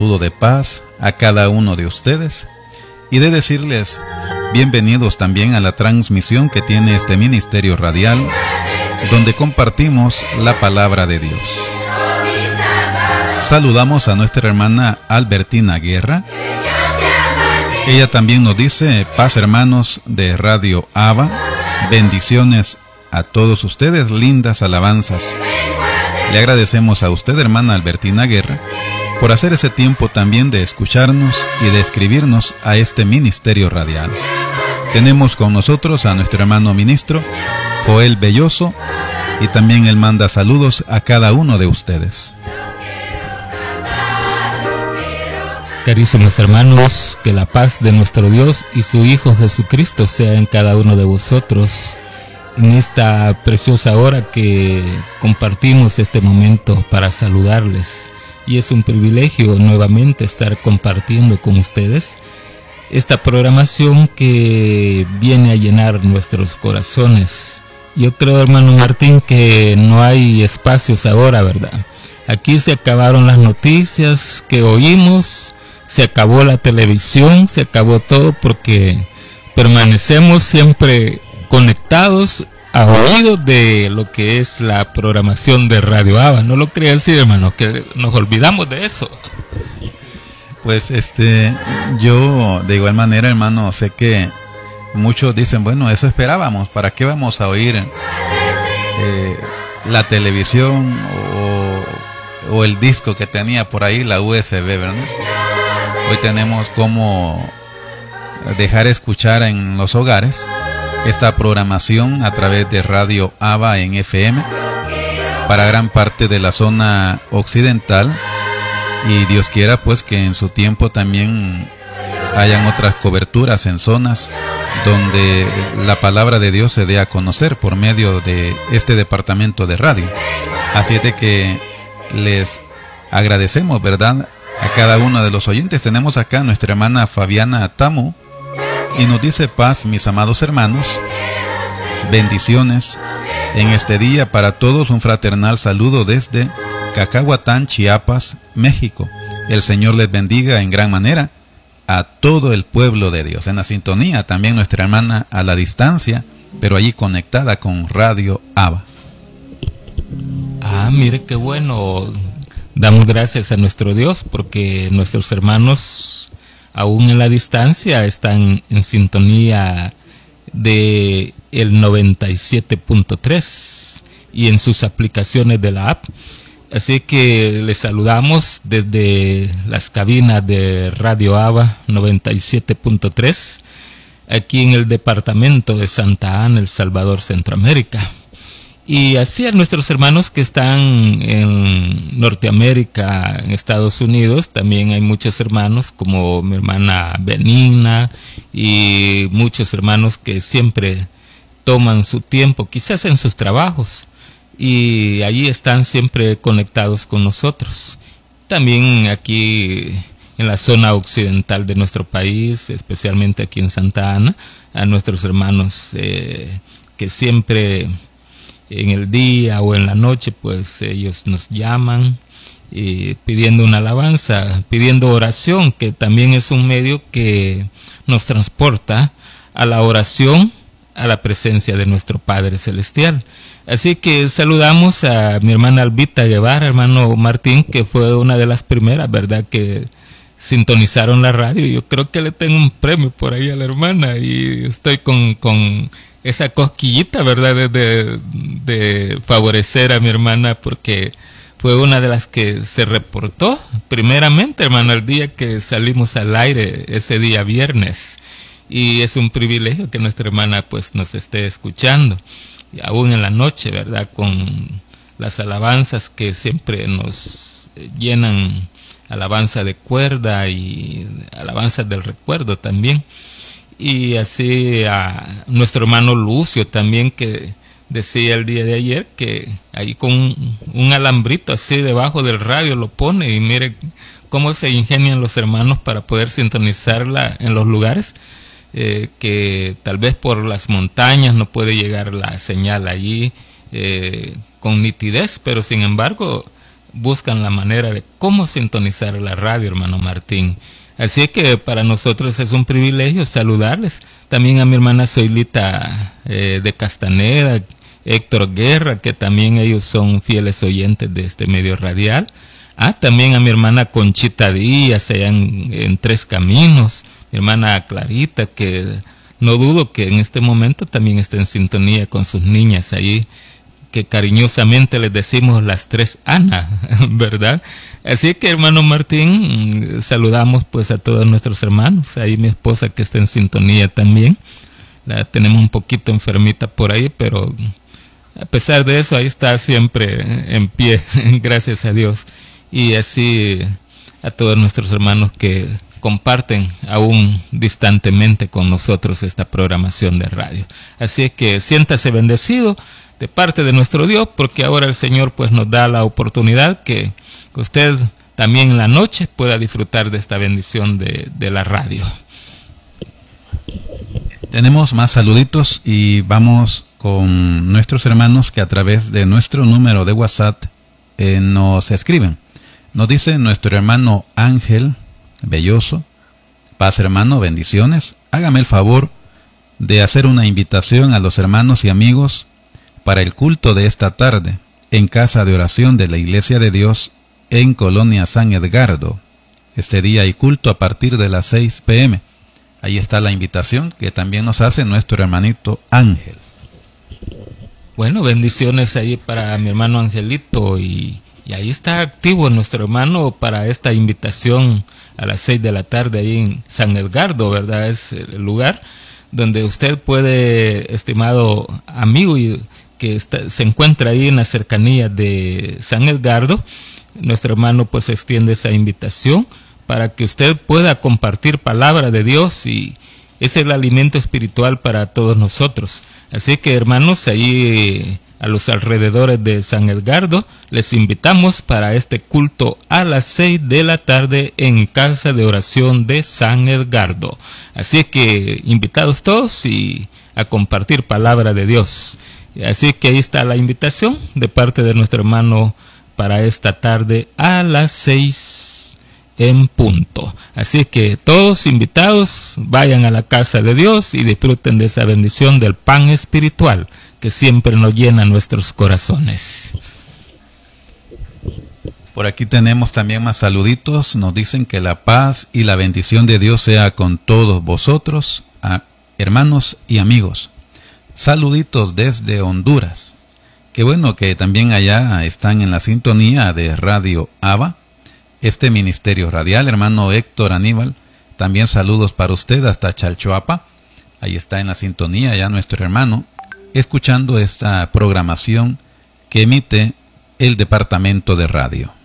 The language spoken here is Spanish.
saludo de paz a cada uno de ustedes y de decirles bienvenidos también a la transmisión que tiene este ministerio radial donde compartimos la palabra de Dios. Saludamos a nuestra hermana Albertina Guerra. Ella también nos dice: paz, hermanos de Radio Abba, bendiciones a todos ustedes, lindas alabanzas. Le agradecemos a usted, hermana Albertina Guerra, por hacer ese tiempo también de escucharnos y de escribirnos a este ministerio radial. Tenemos con nosotros a nuestro hermano ministro, Joel Belloso, y también él manda saludos a cada uno de ustedes. Carísimos hermanos, que la paz de nuestro Dios y su Hijo Jesucristo sea en cada uno de vosotros en esta preciosa hora que compartimos este momento para saludarles. Y es un privilegio nuevamente estar compartiendo con ustedes esta programación que viene a llenar nuestros corazones. Yo creo, hermano Martín, que no hay espacios ahora, ¿verdad? Aquí se acabaron las noticias que oímos, se acabó la televisión, se acabó todo, porque permanecemos siempre conectados a oído de lo que es la programación de Radio Abba. No lo quería decir, hermano, que nos olvidamos de eso. Pues yo de igual manera, hermano, sé que muchos dicen, bueno, eso esperábamos, ¿para qué vamos a oír la televisión o el disco que tenía por ahí, la USB, ¿verdad? Hoy tenemos cómo dejar escuchar en los hogares esta programación a través de Radio Abba en FM para gran parte de la zona occidental, y Dios quiera pues que en su tiempo también hayan otras coberturas en zonas donde la palabra de Dios se dé a conocer por medio de este departamento de radio. Así es de que les agradecemos, ¿verdad?, a cada uno de los oyentes. Tenemos acá a nuestra hermana Fabiana Tamu y nos dice: paz, mis amados hermanos, bendiciones en este día para todos, un fraternal saludo desde Cacahuatán, Chiapas, México. El Señor les bendiga en gran manera a todo el pueblo de Dios. En la sintonía también nuestra hermana a la distancia, pero allí conectada con Radio Abba. Mire qué bueno. Damos gracias a nuestro Dios porque nuestros hermanos aún en la distancia están en sintonía de el 97.3 y en sus aplicaciones de la app. Así que les saludamos desde las cabinas de Radio Abba 97.3 aquí en el departamento de Santa Ana, El Salvador, Centroamérica. Y así a nuestros hermanos que están en Norteamérica, en Estados Unidos, también hay muchos hermanos como mi hermana Benigna y muchos hermanos que siempre toman su tiempo, quizás en sus trabajos, y allí están siempre conectados con nosotros. También aquí en la zona occidental de nuestro país, especialmente aquí en Santa Ana, a nuestros hermanos que siempre en el día o en la noche, pues ellos nos llaman pidiendo una alabanza, pidiendo oración, que también es un medio que nos transporta a la oración, a la presencia de nuestro Padre Celestial. Así que saludamos a mi hermana Albita Guevara, hermano Martín, que fue una de las primeras, ¿verdad?, que sintonizaron la radio. Yo creo que le tengo un premio por ahí a la hermana y estoy con esa cosquillita, ¿verdad?, de favorecer a mi hermana, porque fue una de las que se reportó primeramente, hermano, el día que salimos al aire, ese día viernes. Y es un privilegio que nuestra hermana pues nos esté escuchando, y aún en la noche, ¿verdad?, con las alabanzas que siempre nos llenan, alabanza de cuerda y alabanza del recuerdo también. Y así a nuestro hermano Lucio también, que decía el día de ayer que ahí con un alambrito así debajo del radio lo pone, y mire cómo se ingenian los hermanos para poder sintonizarla en los lugares que tal vez por las montañas no puede llegar la señal allí con nitidez, pero sin embargo buscan la manera de cómo sintonizar la radio, hermano Martín. Así que para nosotros es un privilegio saludarles. También a mi hermana Zoilita de Castaneda, Héctor Guerra, que también ellos son fieles oyentes de este medio radial. También a mi hermana Conchita Díaz, allá en Tres Caminos. Mi hermana Clarita, que no dudo que en este momento también está en sintonía con sus niñas ahí, que cariñosamente les decimos las tres Ana, ¿verdad? Así que, hermano Martín, saludamos pues a todos nuestros hermanos. Ahí mi esposa que está en sintonía también. La tenemos un poquito enfermita por ahí, pero a pesar de eso, ahí está siempre en pie, gracias a Dios. Y así a todos nuestros hermanos que comparten aún distantemente con nosotros esta programación de radio. Así que siéntase bendecido de parte de nuestro Dios, porque ahora el Señor pues nos da la oportunidad que usted también en la noche pueda disfrutar de esta bendición de la radio. Tenemos más saluditos y vamos con nuestros hermanos que a través de nuestro número de WhatsApp nos escriben. Nos dice nuestro hermano Ángel Belloso: paz, hermano, bendiciones. Hágame el favor de hacer una invitación a los hermanos y amigos para el culto de esta tarde en casa de oración de la Iglesia de Dios en Colonia San Edgardo. Este día hay culto a partir de las 6 p.m. Ahí está la invitación que también nos hace nuestro hermanito Ángel. Bueno, bendiciones ahí para mi hermano Angelito, y ahí está activo nuestro hermano para esta invitación a las 6 de la tarde ahí en San Edgardo, ¿verdad? Es el lugar donde usted puede, estimado amigo y que se encuentra ahí en la cercanía de San Edgardo, nuestro hermano pues extiende esa invitación para que usted pueda compartir palabra de Dios, y es el alimento espiritual para todos nosotros. Así que, hermanos, ahí a los alrededores de San Edgardo les invitamos para este culto a las 6 de la tarde en casa de oración de San Edgardo. Así que invitados todos y a compartir palabra de Dios. Así que ahí está la invitación de parte de nuestro hermano para esta tarde a las 6 en punto. Así que todos invitados, vayan a la casa de Dios y disfruten de esa bendición del pan espiritual que siempre nos llena nuestros corazones. Por aquí tenemos también más saluditos. Nos dicen que la paz y la bendición de Dios sea con todos vosotros, hermanos y amigos. Saluditos desde Honduras. Qué bueno que también allá están en la sintonía de Radio Ava, este ministerio radial. Hermano Héctor Aníbal, también saludos para usted hasta Chalchuapa. Ahí está en la sintonía ya nuestro hermano, escuchando esta programación que emite el departamento de radio.